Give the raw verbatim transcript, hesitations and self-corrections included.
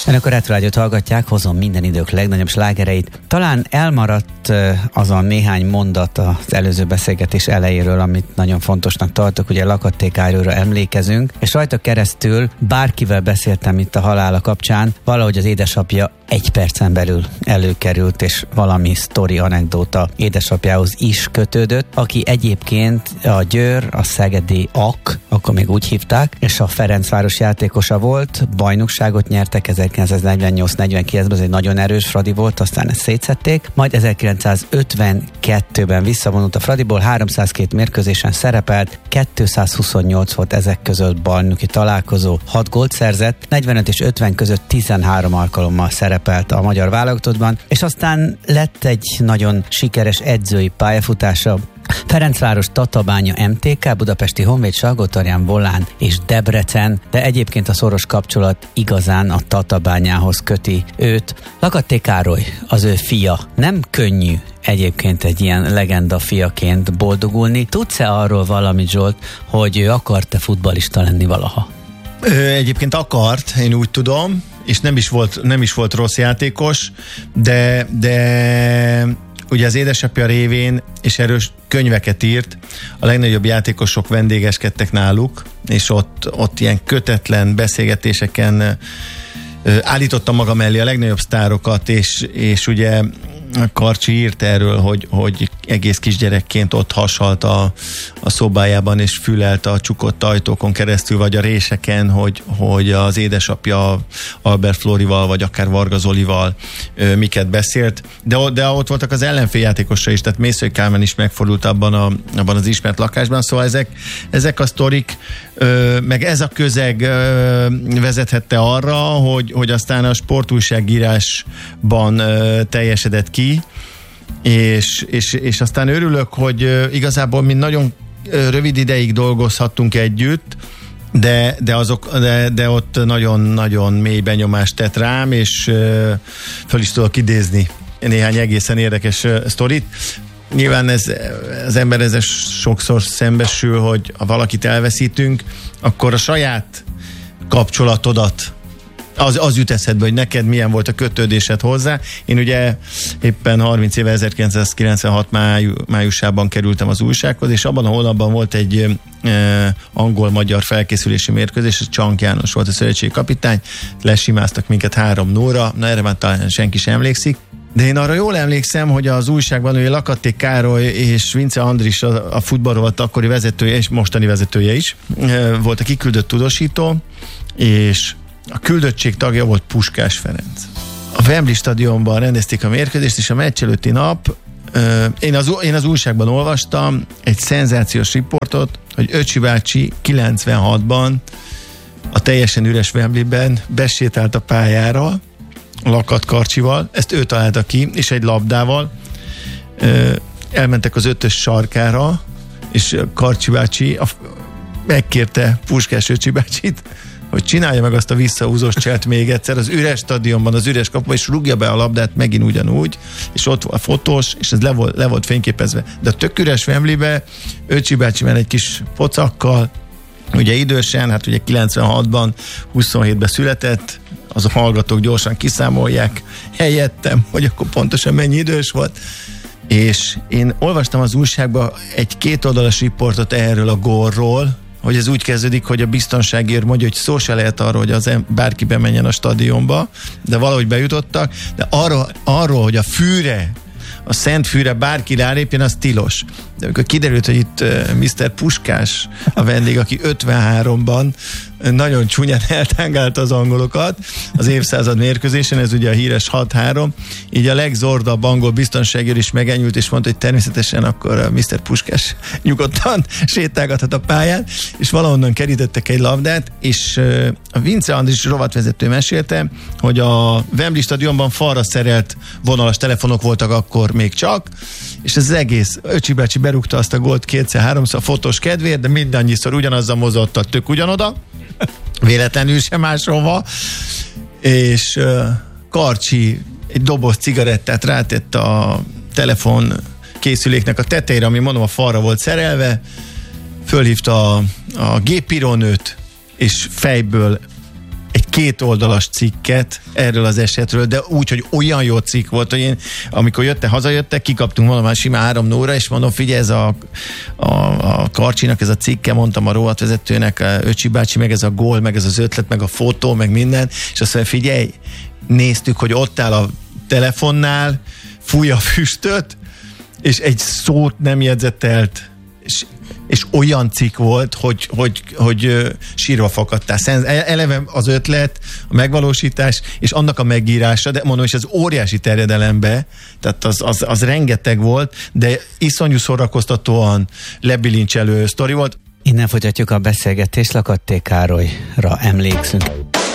Önök a Retro Rádiót hallgatják, hozom minden idők legnagyobb slágereit. Talán elmaradt az a néhány mondat az előző beszélgetés elejéről, amit nagyon fontosnak tartok, ugye Lakadt té Károlyra emlékezünk, és rajta keresztül bárkivel beszéltem itt a halála kapcsán, valahogy az édesapja egy percen belül előkerült, és valami sztori, anekdóta édesapjához is kötődött, aki egyébként a Győr, a szegedi Ak, akkor még úgy hívták, és a Ferencváros játékosa volt, bajnokságot nyertek ezerkilencszáznegyvennyolc negyvenkilencben, ez egy nagyon erős Fradi volt, aztán ezt szétszették, majd ezerkilencszázötvenkettőben visszavonult a Fradiból, háromszázkettő mérkőzésen szerepelt, kétszázhuszonnyolc volt ezek között bajnoki találkozó, hat gólt szerzett, negyvenöt és ötven között tizenhárom alkalommal szerepelt a magyar válogatottban, és aztán lett egy nagyon sikeres edzői pályafutása. Ferencváros, Tatabánya, em té ká, Budapesti Honvéd, Salgótarján, Volán és Debrecen, de egyébként a szoros kapcsolat igazán a Tatabányához köti őt. Lakadt té Károly, az ő fia. Nem könnyű egyébként egy ilyen legenda fiaként boldogulni. Tudsz-e arról valamit, Zsolt, hogy ő akart-e futballista lenni valaha? Ö, egyébként akart, én úgy tudom, és nem is volt, nem is volt rossz játékos, de, de ugye az édesapja révén és erős könyveket írt, a legnagyobb játékosok vendégeskedtek náluk, és ott, ott ilyen kötetlen beszélgetéseken ö, állítottam maga mellé a legnagyobb sztárokat, és, és ugye Karcsi írt erről, hogy, hogy egész kisgyerekként ott hasalt a, a szobájában, és fülelt a csukott ajtókon keresztül, vagy a réseken, hogy, hogy az édesapja Albert Flórival, vagy akár Varga Zolival ö, miket beszélt. De, de ott voltak az ellenféljátékosra is, tehát Mészöly Kálmán is megfordult abban, a, abban az ismert lakásban, szóval ezek, ezek a sztorik, ö, meg ez a közeg ö, vezethette arra, hogy, hogy aztán a sportújságírásban ö, teljesedett ki, és, és, és aztán örülök, hogy uh, igazából mi nagyon uh, rövid ideig dolgozhattunk együtt, de, de, azok, de, de ott nagyon-nagyon mély benyomást tett rám, és uh, föl is tudok idézni néhány egészen érdekes uh, sztorit. Nyilván ez, az ember ezzel sokszor szembesül, hogy ha valakit elveszítünk, akkor a saját kapcsolatodat Az, az jut eszedbe, hogy neked milyen volt a kötődésed hozzá. Én ugye éppen harminc éve ezerkilencszázkilencvenhat májú, májusában kerültem az újsághoz, és abban a hónapban volt egy e, angol-magyar felkészülési mérkőzés, Csank János volt a szövetségi kapitány, lesimáztak minket három nullra, na erre már talán senki sem emlékszik. De én arra jól emlékszem, hogy az újságban hogy Lakadt té Károly és Vince Andris, a, a futballrovat akkori vezetője és mostani vezetője is e, volt a kiküldött tudósító, és a küldöttség tagja volt Puskás Ferenc. A Wembley stadionban rendezték a mérkőzést, és a meccs előtti nap euh, én, az, én az újságban olvastam egy szenzációs riportot, hogy Öcsi bácsi kilencvenhatban a teljesen üres Wembleyben besétált a pályára Lakadt Karcsival, ezt ő találta ki, és egy labdával euh, elmentek az ötös sarkára, és Karcsi bácsi a, megkérte Puskás Öcsi bácsit, hogy csinálja meg azt a visszahúzós cselt még egyszer az üres stadionban, az üres kapuba, és rúgja be a labdát megint ugyanúgy, és ott a fotós, és ez le volt, le volt fényképezve. De a tök üres Wembleybe Öcsi bácsi már egy kis pocakkal, ugye idősen, hát ugye kilencvenhatban, huszonhétben született, az a hallgatók gyorsan kiszámolják helyettem, hogy akkor pontosan mennyi idős volt. És én olvastam az újságban egy kétoldalas riportot erről a gólról, hogy ez úgy kezdődik, hogy a biztonságért mondja, hogy szó se lehet arról, hogy az em- bárki bemenjen a stadionba, de valahogy bejutottak, de arról, arról hogy a fűre, a szent fűre bárki rálépjen, az tilos. De amikor kiderült, hogy itt uh, miszter Puskás a vendég, aki ötvenháromban nagyon csúnyán eltángálta az angolokat az évszázad mérkőzésen, ez ugye a híres hat három, így a legzordabb angol biztonságért is megenyült, és mondta, hogy természetesen akkor miszter Puskás nyugodtan sétálgathat a pályán, és valahonnan kerítettek egy labdát, és uh, a Vince Andris rovatvezető mesélte, hogy a Wembley stadionban falra szerelt vonalas telefonok voltak akkor még csak, és ez az egész Öcsi bácsi berúgta azt a gólt kétszer-háromszor a fotós kedvéért, de mindannyiszor ugyanazzal mozottak, tök ugyanoda, véletlenül sem máshova, és uh, Karcsi egy doboz cigarettát rátett a telefon készüléknek a tetejére, ami mondom a falra volt szerelve, fölhívta a, a gépírónőt, és fejből egy két oldalas cikket erről az esetről, de úgy, hogy olyan jó cikk volt, hogy én, amikor jöttek, hazajöttek, kikaptunk valamár simán három óra, és mondom, figyelj, ez a, a, a Karcsinak ez a cikke, mondtam a rovatvezetőnek, Öcsi bácsi, meg ez a gól, meg ez az ötlet, meg a fotó, meg minden, és azt mondja, figyelj, néztük, hogy ott áll a telefonnál, fúj a füstöt, és egy szót nem jegyzetelt, és, és olyan cikk volt, hogy, hogy, hogy sírva fakadtál. Eleve az ötlet, a megvalósítás, és annak a megírása, de mondom, és az óriási terjedelembe, tehát az, az, az rengeteg volt, de iszonyú szórakoztatóan lebilincselő sztori volt. Innen folytatjuk a beszélgetést, Lakatté Károlyra emlékszünk.